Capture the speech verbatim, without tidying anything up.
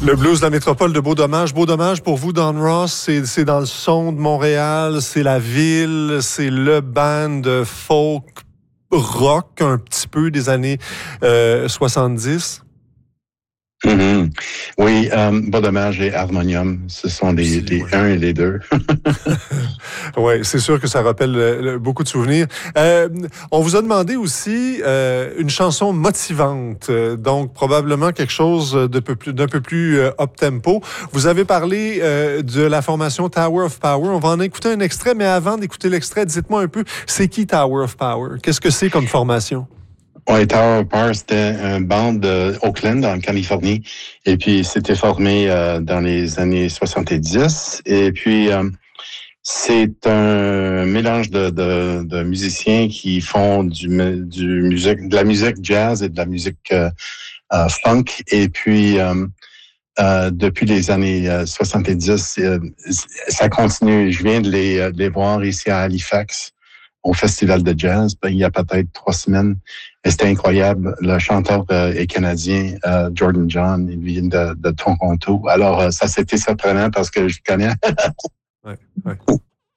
Le blues de la métropole de Beau-Dommage. Beau-Dommage, pour vous, Don Ross, c'est, c'est dans le son de Montréal, c'est la ville, c'est le band de folk rock un petit peu des années euh, soixante-dix. Mm-hmm. Oui, euh, Beau-Dommage et Harmonium, ce sont les, les ouais. un et les deux. Oui, c'est sûr que ça rappelle euh, beaucoup de souvenirs. Euh, on vous a demandé aussi euh, une chanson motivante, euh, donc probablement quelque chose de peu plus, d'un peu plus euh, up-tempo. Vous avez parlé euh, de la formation Tower of Power. On va en écouter un extrait, mais avant d'écouter l'extrait, dites-moi un peu, c'est qui Tower of Power? Qu'est-ce que c'est comme formation? Oui, Tower of Power, c'était une bande de Oakland, en Californie. Et puis, c'était formé euh, dans les années soixante-dix. Et puis, euh, c'est un mélange de, de, de musiciens qui font du, du musique, de la musique jazz et de la musique euh, euh, funk. Et puis, euh, euh, depuis les années euh, soixante-dix, euh, ça continue. Je viens de les, de les voir ici à Halifax, au Festival de jazz, il y a peut-être trois semaines. Et c'était incroyable. Le chanteur euh, est canadien, euh, Jordan John, il vient de, de Toronto. Alors, euh, ça, c'était surprenant parce que je connais. Ouais, ouais.